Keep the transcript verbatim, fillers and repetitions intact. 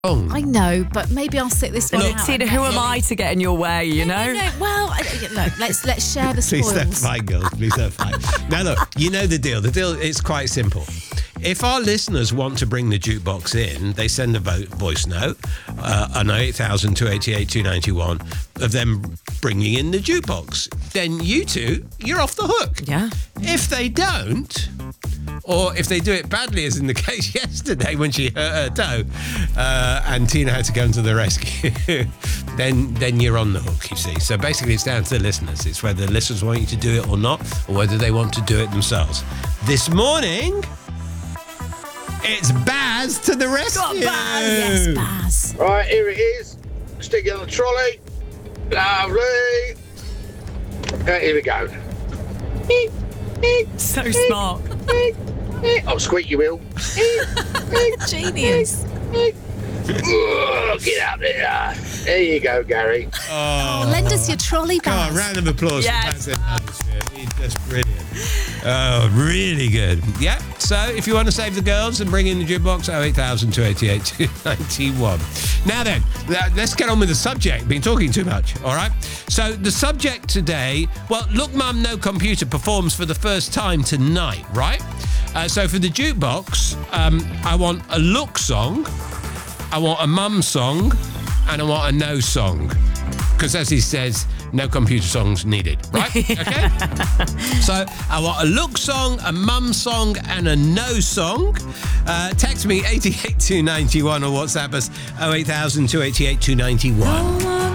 wrong. I know, but maybe I'll sit this one Look, out. Tina, who am I to get in your way, you know? No, no, no. Well, I, look, let's let's share the Please don't spoils. fight, girls. Please don't fight. Now, look, you know the deal. The deal is quite simple. If our listeners want to bring the jukebox in, they send a vo- voice note uh, on eight thousand two eighty-eight two ninety-one of them bringing in the jukebox. Then you two, you're off the hook. Yeah. If they don't, or if they do it badly, as in the case yesterday when she hurt her toe uh, and Tina had to come to the rescue, then then you're on the hook, you see. So basically it's down to the listeners. It's whether the listeners want you to do it or not, or whether they want to do it themselves. This morning, it's Baz to the rescue. Got Baz. Yes, Baz. Right, here it is. Stick it on the trolley. Lovely. Okay, here we go. So smart. Oh, squeaky wheel. Genius. Oh, get out there. There you go, Gary. Oh, lend us your trolley, Come on, Baz. round of applause Yes. for Baz in He's just brilliant. Oh, really good. Yeah, so if you want to save the girls and bring in the jukebox, oh eight thousand two eighty-eight two ninety-one. Now then, let's get on with the subject. Been talking too much, all right? So the subject today, well, Look Mum No Computer performs for the first time tonight, right? Uh, so for the jukebox, um, I want a Look song, I want a Mum song, and I want a No song. Because as he says, no computer songs needed, right? Okay? So I want a Look song, a Mum song, and a No song. Uh, text me eight eight eight two nine one or WhatsApp us oh eight thousand two eighty-eight two ninety-one.